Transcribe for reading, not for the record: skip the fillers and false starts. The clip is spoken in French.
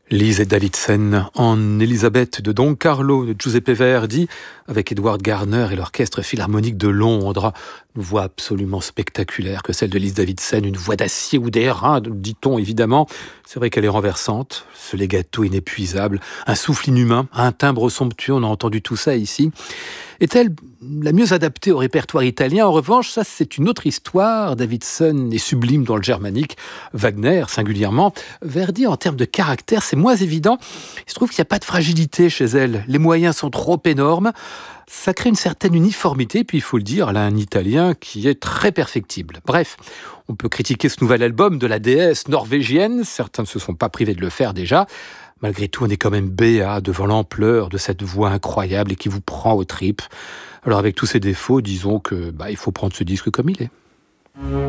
Lise et Davidsen en Elisabeth de Don Carlo de Giuseppe Verdi avec Edward Garner et l'Orchestre Philharmonique de Londres. Une voix absolument spectaculaire que celle de Lise Davidsen, une voix d'acier ou d'airain, dit-on évidemment. C'est vrai qu'elle est renversante, ce legato inépuisable, un souffle inhumain, un timbre somptueux, on a entendu tout ça ici. Est-elle la mieux adaptée au répertoire italien? En revanche, ça c'est une autre histoire. Davidsen est sublime dans le germanique, Wagner singulièrement. Verdi, en termes de caractère, c'est moins évident. Il se trouve qu'il n'y a pas de fragilité chez elle. Les moyens sont trop énormes. Ça crée une certaine uniformité, puis il faut le dire, elle a un italien qui est très perfectible. Bref, on peut critiquer ce nouvel album de la déesse norvégienne. Certains ne se sont pas privés de le faire déjà. Malgré tout, on est quand même béat devant l'ampleur de cette voix incroyable et qui vous prend aux tripes. Alors avec tous ces défauts, disons que il faut prendre ce disque comme il est.